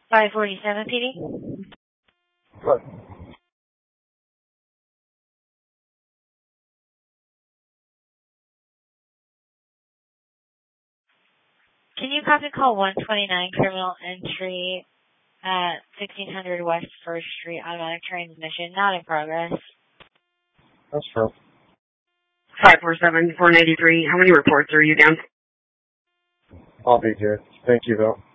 547 PD. What? Can you copy call 129 criminal entry at 1600 West 1st Street, automatic transmission, not in progress? That's true. 547-493. How many reports are you down? I'll be here. Thank you, though.